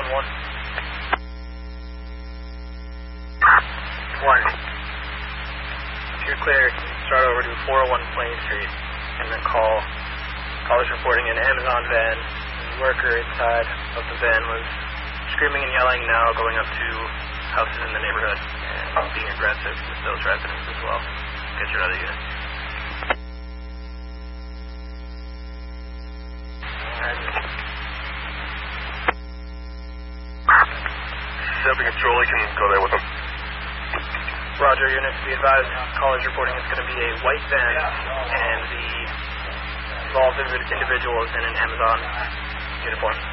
1. 1. If you're clear, start over to 401 Plain Street and then call. Callers reporting an Amazon van. The worker inside of the van was screaming and yelling, now going up to houses in the neighborhood and being aggressive with those residents as well. Get your other unit. Seven Control, I can go there with them. Roger, unit to be advised. Callers reporting it's going to be a white van, and the involved individual is in an Amazon uniform.